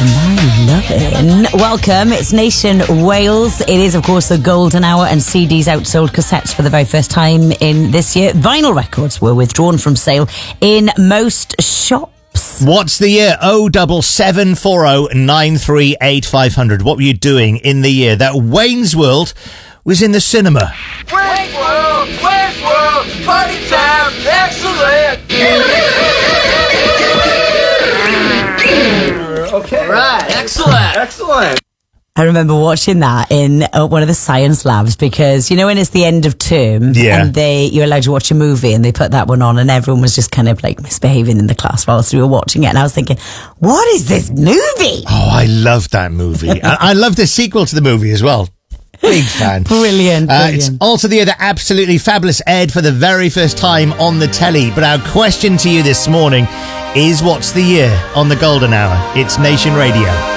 My lovin'. Welcome, it's Nation Wales. It is, of course, the golden hour, and CDs outsold cassettes for the very first time in this year. Vinyl records were withdrawn from sale in most shops. What's the year? 07740 938 500. What were you doing in the year that Wayne's World was in the cinema? Wayne's World, party time, excellent. Okay. Right. Excellent. I remember watching that in one of the science labs, because you know when it's the end of term and you're allowed to watch a movie, and they put that one on and everyone was just kind of like misbehaving in the class whilst we were watching it, and I was thinking, what is this movie? Oh, I loved that movie. I loved the sequel to the movie as well. Big fan. Brilliant. It's also the year that Absolutely Fabulous aired for the very first time on the telly. But our question to you this morning is, what's the year on the golden hour? It's Nation Radio.